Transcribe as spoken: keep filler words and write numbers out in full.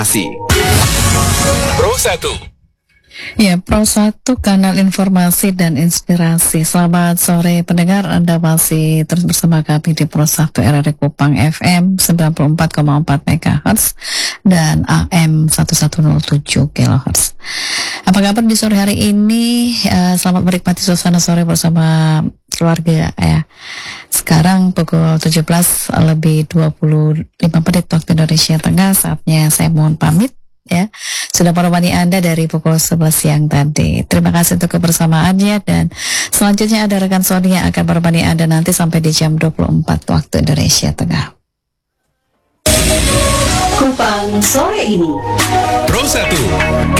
Pro satu. Ya, Pro satu kanal informasi dan inspirasi. Selamat sore pendengar, Anda masih terus bersama kami di Pro satu R R I Kupang F M sembilan puluh empat koma empat megahertz dan A M seribu seratus tujuh kilohertz. Apa kabar di sore hari ini? Uh, selamat menikmati suasana sore bersama keluarga ya. Sekarang pukul tujuh belas lebih dua puluh lima menit waktu Indonesia Tengah. Saatnya saya mohon pamit ya, sudah menemani Anda dari pukul sebelas siang tadi. Terima kasih untuk kebersamaannya, dan selanjutnya ada rekan Sony yang akan menemani Anda nanti sampai di jam dua puluh empat waktu Indonesia Tengah. Kupang sore ini Pro satu.